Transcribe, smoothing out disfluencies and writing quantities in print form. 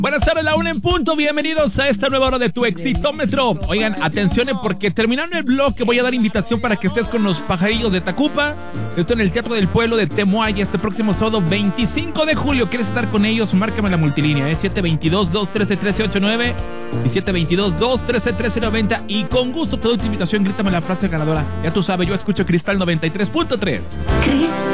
Buenas tardes, la 1 en punto. Bienvenidos a esta nueva hora de Tu Exitómetro. Oigan, atención porque terminando el bloque voy a dar invitación para que estés con los pajarillos de Tacupa. Esto en el Teatro del Pueblo de Temoaya este próximo sábado 25 de julio. ¿Quieres estar con ellos? Márcame la multilínea, 722-213-1389 y 722-213-1390. Y con gusto te doy tu invitación, grítame la frase ganadora. Ya tú sabes, yo escucho Cristal 93.3.